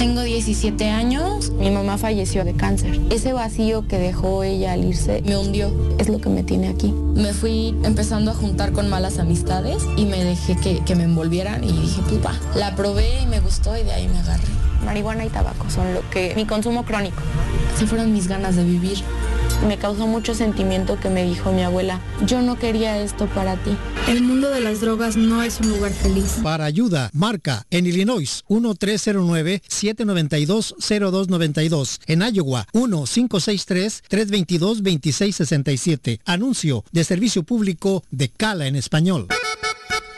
Tengo 17 años. Mi mamá falleció de cáncer. Ese vacío que dejó ella al irse Me hundió. es lo que me tiene aquí. Me fui empezando a juntar con malas amistades y me dejé que me envolvieran y dije, pupa, la probé y me gustó y de ahí me agarré. Marihuana y tabaco son lo que... mi consumo crónico. Se fueron mis ganas de vivir. Me causó mucho sentimiento que me dijo mi abuela, yo no quería esto para ti. El mundo de las drogas no es un lugar feliz. Para ayuda, marca en Illinois 1-309-792-0292. En Iowa 1-563-322-2667. Anuncio de servicio público de Cala en español.